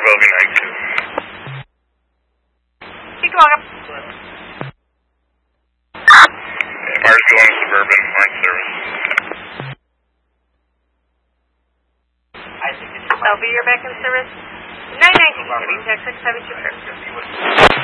LV92. Keep going up. Marsville and Suburban, line service. LV, you're back in service. 919, heavy tax 672.